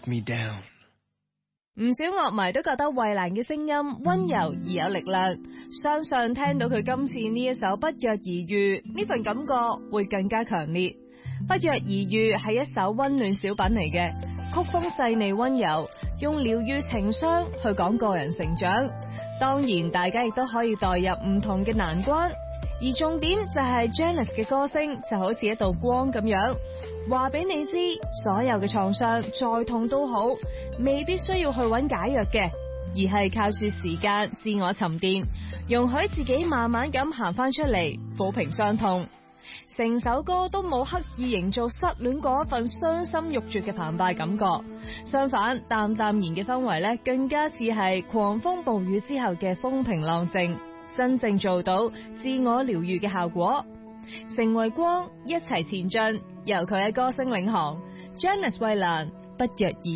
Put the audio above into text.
me down。 唔少樂迷都覺得衛蘭嘅聲音溫柔而有力量，相信聽到佢今次呢一首不約而遇，呢份感覺會更加強烈。不約而遇係一首溫暖小品嚟嘅，曲風細膩溫柔，用療癒情傷去講個人成長。當然大家亦都可以代入唔同嘅難關，而重點就係 Janice 嘅歌聲就好似一道光咁樣，話俾你知所有嘅創傷再痛都好，未必需要去揾解藥嘅，而係靠住時間自我沉澱，容許自己慢慢咁行翻出嚟，撫平傷痛。成首歌都冇刻意營造失戀嗰一份傷心欲絕嘅澎湃感覺，相反淡淡然嘅氛圍咧，更加似係狂風暴雨之後嘅風平浪靜，真正做到自我療癒嘅效果。成為光，一齊前進，由佢嘅歌聲領航。Janice 衛蘭，不約而